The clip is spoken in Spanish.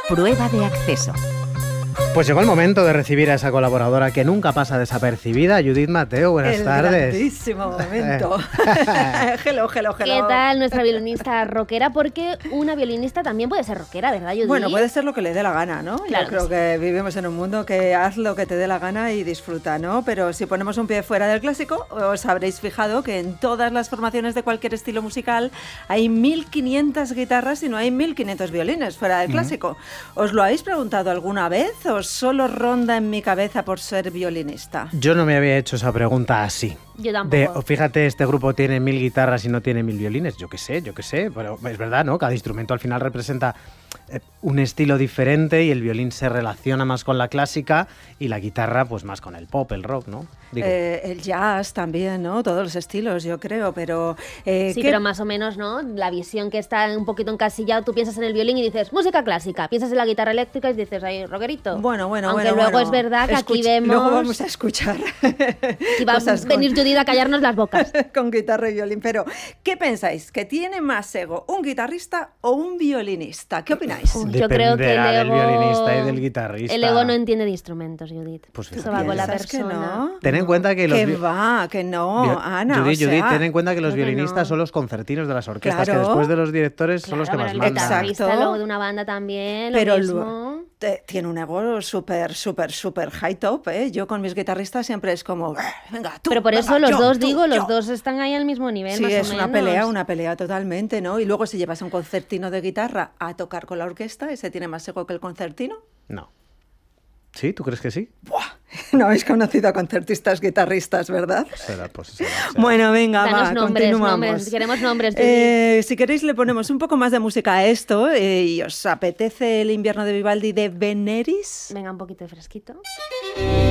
Prueba de acceso. Pues llegó el momento de recibir a esa colaboradora que nunca pasa desapercibida, Judith Mateo. Buenas tardes. Grandísimo momento. Hello. ¿Qué tal nuestra violinista rockera? Porque una violinista también puede ser rockera, ¿verdad, Judith? Bueno, puede ser lo que le dé la gana, ¿no? Claro Yo creo que vivimos en un mundo que haz lo que te dé la gana y disfruta, ¿no? Pero si ponemos un pie fuera del clásico, os habréis fijado que en todas las formaciones de cualquier estilo musical hay 1.500 guitarras y no hay 1.500 violines fuera del clásico. ¿Os lo habéis preguntado alguna vez o solo ronda en mi cabeza por ser violinista? Yo no me había hecho esa pregunta así. Yo tampoco. Fíjate, este grupo tiene 1.000 guitarras y no tiene 1.000 violines. Yo qué sé, pero es verdad, ¿no? Cada instrumento al final representa un estilo diferente y el violín se relaciona más con la clásica y la guitarra pues más con el pop, el rock, ¿no? El jazz también, ¿no? Todos los estilos, yo creo, pero... sí, pero más o menos, ¿no? La visión que está un poquito encasillado, tú piensas en el violín y dices música clásica, piensas en la guitarra eléctrica y dices, ay, rockerito. Bueno. Aunque luego es verdad que aquí vemos... Luego vamos a escuchar. Y va a venir Judith a callarnos las bocas. Con guitarra y violín, pero ¿qué pensáis? ¿Que tiene más ego un guitarrista o un violinista? ¿Qué opináis? Yo creo que el ego... del violinista y del guitarrista. El ego no entiende de instrumentos, Judith. Pues eso va con la ¿Piensas persona. que no? Ten en cuenta que los... Que no, Ana, Judith, o sea, ten en cuenta que los creo que violinistas no. son los concertinos de las orquestas, Claro. que después de los directores son los que más el mandan. guitarrista Exacto. luego de una banda también, pero lo mismo. tiene un ego súper high top, ¿eh? Yo con mis guitarristas siempre es como, venga, tú, Pero por venga, eso los yo, dos, tú, digo, yo. los dos están ahí al mismo nivel, Sí, más es o menos. una pelea totalmente, ¿no? Y luego si llevas un concertino de guitarra a tocar con la orquesta, ¿ese tiene más ego que el concertino? No. ¿Sí? ¿Tú crees que sí? ¡Buah! No habéis conocido a concertistas guitarristas, ¿verdad? Será. Bueno, venga, Danos continuamos. nombres, queremos nombres. Judith. Si queréis le ponemos un poco más de música a esto y os apetece el invierno de Vivaldi de Veneris. Venga, un poquito de fresquito.